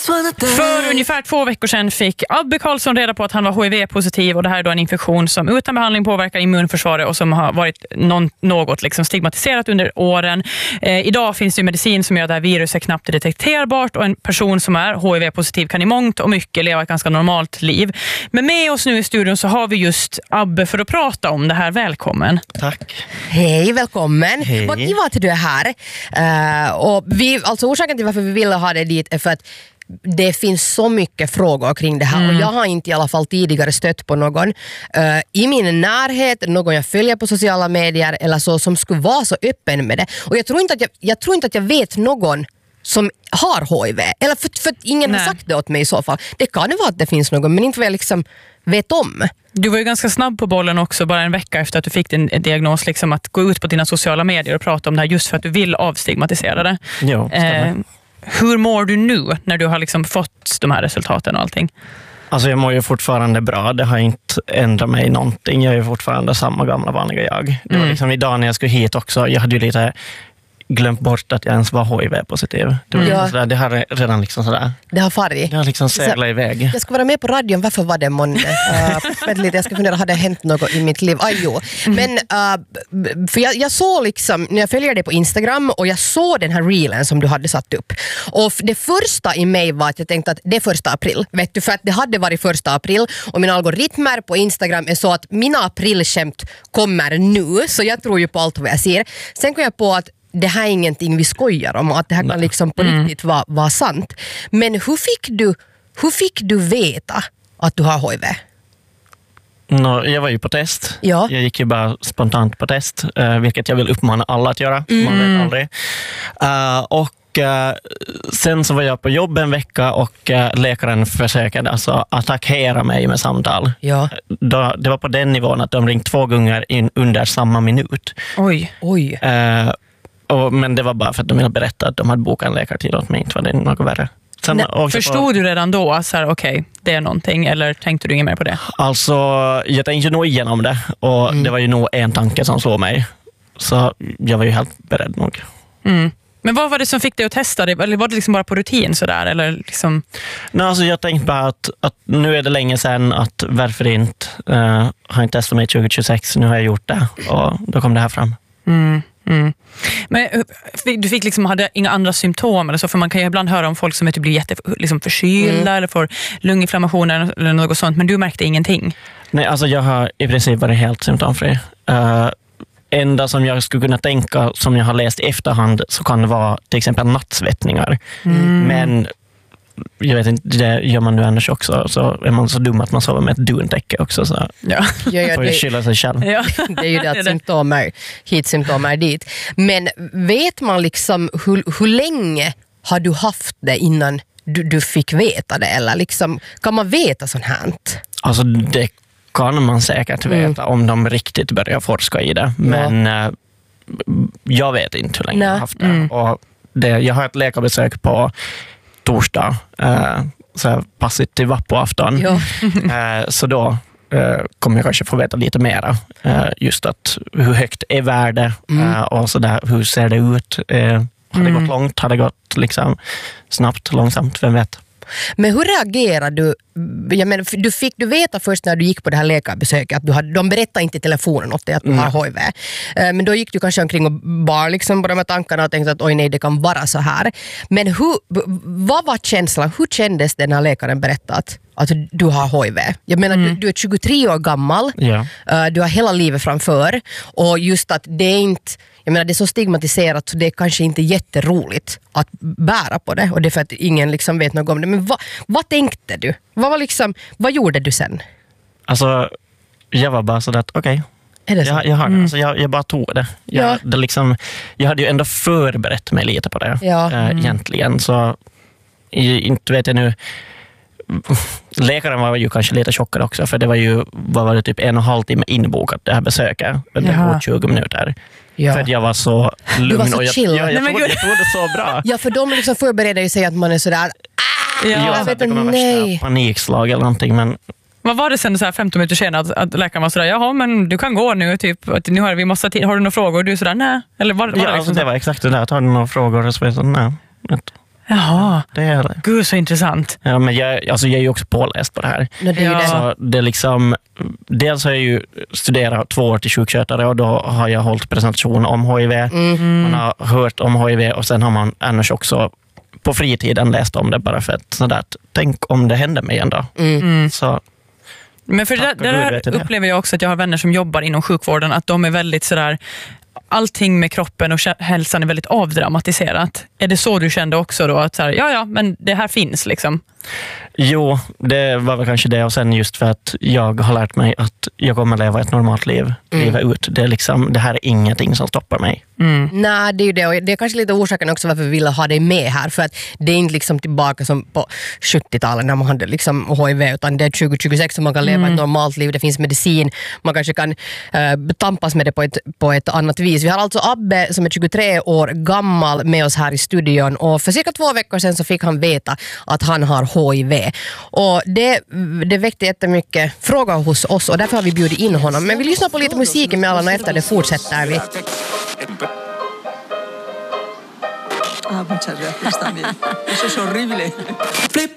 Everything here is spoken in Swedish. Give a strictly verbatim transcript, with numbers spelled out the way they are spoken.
För ungefär två veckor sedan fick Abbe Karlsson reda på att han var H I V-positiv, och det här är då en infektion som utan behandling påverkar immunförsvaret och som har varit någon, något liksom stigmatiserat under åren. Eh, idag finns det ju medicin som gör att det här viruset knappt är detekterbart, och en person som är H I V-positiv kan i mångt och mycket leva ett ganska normalt liv. Men med oss nu i studion så har vi just Abbe för att prata om det här. Välkommen. Tack. Hej, välkommen. Hej. Vad kul att du är här. Uh, och vi, alltså orsaken till varför vi ville ha dig dit är för att det finns så mycket frågor kring det här. Mm. Och jag har inte i alla fall tidigare stött på någon uh, i min närhet, någon jag följer på sociala medier eller så, som skulle vara så öppen med det. Och jag tror inte att jag, jag, tror inte att jag vet någon som har H I V. Eller för, för att ingen Nej. har sagt det åt mig i så fall. Det kan ju vara att det finns någon, men inte vad jag liksom vet om. Du var ju ganska snabb på bollen också, bara en vecka efter att du fick din diagnos, liksom att gå ut på dina sociala medier och prata om det här just för att du vill avstigmatisera det. Jo, eh, hur mår du nu när du har liksom fått de här resultaten och allting? Alltså jag mår ju fortfarande bra. Det har inte ändrat mig någonting. Jag är fortfarande samma gamla vanliga jag. Det var mm. liksom idag när jag skulle hit också. Jag hade ju lite glömt bort att jag ens var H I V-positiv. Det, var ja. sådär, det har redan liksom sådär. Det har farit. Det har liksom seglat iväg. Jag ska vara med på radion. Varför var det måndag? uh, jag ska fundera, hade det hänt något i mitt liv? Ah, jo. Men uh, för jag, jag såg liksom, när jag följer dig på Instagram och jag såg den här reelen som du hade satt upp. Och det första i mig var att jag tänkte att det är första april. Vet du, för att det hade varit första april och mina algoritmer på Instagram är så att mina aprilskämt kommer nu. Så jag tror ju på allt vad jag ser. Sen kom jag på att det här är ingenting vi skojar om, att det här kan liksom på mm. riktigt vara, vara sant. Men hur fick du hur fick du veta att du har H I V? No, jag var ju på test. Ja. Jag gick ju bara spontant på test, uh, vilket jag vill uppmana alla att göra. Mm. Man vet aldrig. Uh, och uh, sen så var jag på jobb en vecka och uh, läkaren försökte alltså attackera mig med samtal. Ja. Då, det var på den nivån att de ringde två gånger in under samma minut. Oj. Oj. Uh, och, men det var bara för att de ville berätta att de hade bokat en läkartid åt mig. Inte var det något värre. Nej, förstod på, du redan då så här, okej, okay, det är någonting, eller tänkte du inget mer på det? Alltså, jag tänkte nog igenom det och mm. det var ju nog en tanke som slog mig. Så jag var ju helt beredd nog. Mm. Men vad var det som fick dig att testa det? Eller var det liksom bara på rutin sådär? Eller liksom... Nej, alltså jag tänkte bara att, att nu är det länge sedan, att varför inte uh, har inte testat mig tjugo tjugosex, nu har jag gjort det och då kom det här fram. Mm. Mm. Men du fick liksom, hade inga andra symptom eller så, för man kan ju ibland höra om folk som typ blir jätte liksom förkylda mm. eller får lunginflammationer eller något sånt, men du märkte ingenting? Nej, alltså jag har i princip varit helt symptomfri. Uh, enda som jag skulle kunna tänka, som jag har läst i efterhand, så kan det vara till exempel nattsvettningar. Mm. Men jag vet inte, det gör man nu annars också, så är man så dum att man sover med ett duntäcke också, så ja. Ja, ja, får ju skylla sig själv. Ja. Det är ju det att symptomer hit, symptomer dit. Men vet man liksom hur, hur länge har du haft det innan du, du fick veta det, eller liksom, kan man veta sånt här? Alltså det kan man säkert veta mm. om de riktigt börjar forska i det, men ja. jag vet inte hur länge Nej. jag har haft det. Mm. Och det, jag har ett läkarbesök på torsdag, eh, så jag passade till vappuafton. Ja. eh, så då eh, kommer jag kanske få veta lite mera. Eh, just att hur högt är värde mm. eh, och så där, hur ser det ut? Eh, har det mm. gått långt? Har det gått liksom snabbt, långsamt? Vem vet? Men hur reagerar du? Jag menar, du fick du veta först när du gick på det här läkarbesöket att du hade, de berättade inte i telefonen åt dig att du mm. har H I V. Men då gick du kanske omkring och bara liksom på de här tankarna och tänkte att oj nej, det kan vara så här. Men hur, vad var känslan? Hur kändes det när läkaren berättade att, att du har H I V? Jag menar, mm. du, du är tjugotre år gammal. Ja. Du har hela livet framför. Och just att det är inte, jag menar, det är så stigmatiserat så det är kanske inte jätteroligt att bära på det. Och det är för att ingen liksom vet något om det. Men vad, vad tänkte du? Vad, var liksom, vad gjorde du sen? Alltså, jag var bara sådär att okej. Okay. Jag, jag, mm. alltså, jag, jag bara tog det. Jag, ja. det liksom, jag hade ju ändå förberett mig lite på det. Ja. Äh, mm. Egentligen. Så inte vet jag nu. Läkaren var ju kanske lite chockad också, för det var ju vad var det, typ en och en halv timme inbokat det här besöket. Det var tjugo minuter. Ja. För att jag var så lugn. Du var så och jag, chill. jag, jag, tog, jag tog det så bra. Ja, för de liksom förbereder ju sig att man är sådär ah, ja, jag vet inte, nej. Panikslag eller någonting, men vad var det sen så här femton minuter senare att, att läkaren var sådär, jaha men du kan gå nu typ, att nu har vi massa tid, har du några frågor? Och du är sådär, nej. Eller var, var ja, det, liksom alltså, det var exakt det där, tar du några frågor och så vet jag, nej. Jaha, det är det. Gud så intressant. Ja, men jag, alltså jag är ju också påläst på det här. No, det är ju Ja. det. Så det är liksom, dels har jag ju studerat två år till sjukskötare och då har jag hållit presentation om H I V. Mm. Man har hört om H I V och sen har man annars också på fritiden läst om det bara för att sådär, tänk om det hände mig en dag. Mm. Så Men för det, Tack och det Gud där vet jag det. upplever jag också att jag har vänner som jobbar inom sjukvården, att de är väldigt sådär, allting med kroppen och kä- hälsan är väldigt avdramatiserat. Är det så du kände också då? Att så här, ja, ja, men det här finns liksom. jo, det var väl kanske det och sen just för att jag har lärt mig att jag kommer leva ett normalt liv, Mm. leva ut. Det, är liksom, det här är ingenting som stoppar mig. Nej, det är ju det. Och det är kanske lite orsaken också varför vi ville ha dig med här. För att det är inte liksom tillbaka som på sjuttiotalet när man hade liksom H I V, utan det är tjugo tjugosex som man kan leva ett normalt liv. Det finns medicin. Man kanske kan uh, tampas med det på ett, på ett annat vis. Vi har alltså Abbe som är tjugotre år gammal med oss här i studion. Och för cirka två veckor sedan så fick han veta att han har H I V. Och det, det väckte jättemycket frågor hos oss och därför har vi bjudit in honom. Men vi lyssnar på lite musik emellan och efter det fortsätter vi. Ah, muchas gracias también. Eso es horrible. Flip,